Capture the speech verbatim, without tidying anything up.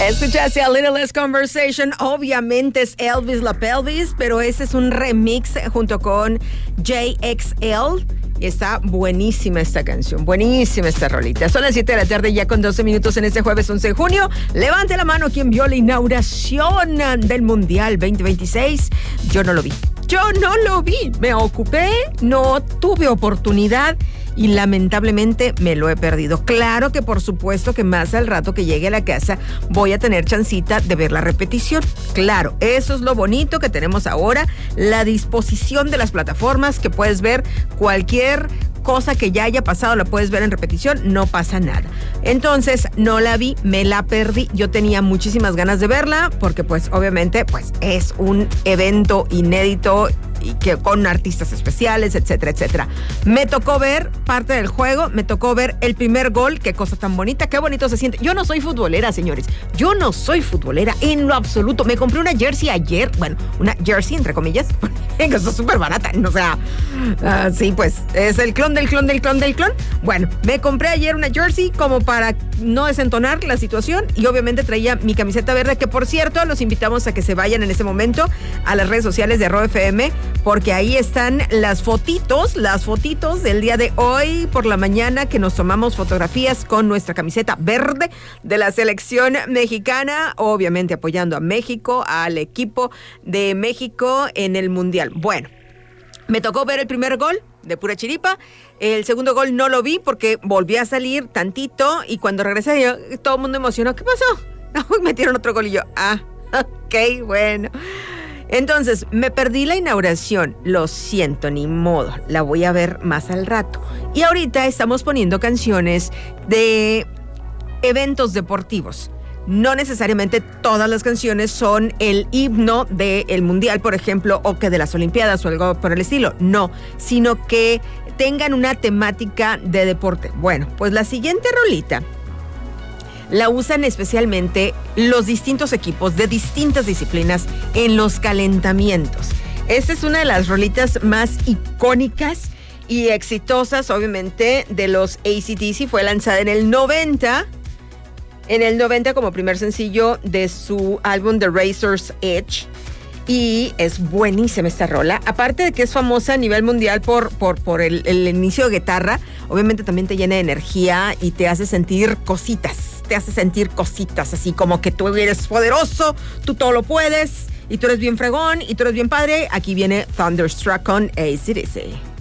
Escuchaste a Little Less Conversation. Obviamente es Elvis La Pelvis, pero ese es un remix junto con J X L. Y está buenísima esta canción, buenísima esta rolita. Son las siete de la tarde ya con doce minutos en este jueves once de junio. Levante la mano quien vio la inauguración del Mundial veinte veintiséis. Yo no lo vi. Yo no lo vi. Me ocupé, no tuve oportunidad y lamentablemente me lo he perdido. Claro que por supuesto que más al rato que llegue a la casa voy a tener chancita de ver la repetición. Claro, eso es lo bonito que tenemos ahora, la disposición de las plataformas, que puedes ver cualquier cosa que ya haya pasado, la puedes ver en repetición, no pasa nada. Entonces, no la vi, me la perdí. Yo tenía muchísimas ganas de verla porque pues obviamente pues es un evento inédito y que con artistas especiales, etcétera, etcétera. Me tocó ver parte del juego, me tocó ver el primer gol, qué cosa tan bonita, qué bonito se siente. Yo no soy futbolera, señores, yo no soy futbolera en lo absoluto. Me compré una jersey ayer, bueno, una jersey entre comillas, que está súper barata, o sea, uh, sí, pues es el clon del clon del clon del clon. Bueno, me compré ayer una jersey como para no desentonar la situación y obviamente traía mi camiseta verde, que por cierto los invitamos a que se vayan en este momento a las redes sociales de Arroba F M, porque ahí están las fotitos, las fotitos del día de hoy por la mañana que nos tomamos fotografías con nuestra camiseta verde de la selección mexicana, obviamente apoyando a México, al equipo de México en el Mundial. Bueno, me tocó ver el primer gol de pura chiripa. El segundo gol no lo vi porque volví a salir tantito y cuando regresé yo, todo el mundo emocionó. ¿Qué pasó? Metieron otro gol y yo, ah, ok, bueno. Entonces, me perdí la inauguración, lo siento, ni modo, la voy a ver más al rato. Y ahorita estamos poniendo canciones de eventos deportivos. No necesariamente todas las canciones son el himno del Mundial, por ejemplo, o que de las Olimpiadas o algo por el estilo. No, sino que tengan una temática de deporte. Bueno, pues la siguiente rolita la usan especialmente los distintos equipos de distintas disciplinas en los calentamientos. Esta es una de las rolitas más icónicas y exitosas, obviamente, de los A C D C. Fue lanzada en el noventa, en el noventa como primer sencillo de su álbum The Razor's Edge. Y es buenísima esta rola. Aparte de que es famosa a nivel mundial por, por, por el, el inicio de guitarra, obviamente también te llena de energía y te hace sentir cositas. Te hace sentir cositas, así como que tú eres poderoso, tú todo lo puedes, y tú eres bien fregón, y tú eres bien padre. Aquí viene Thunderstruck con A C D C.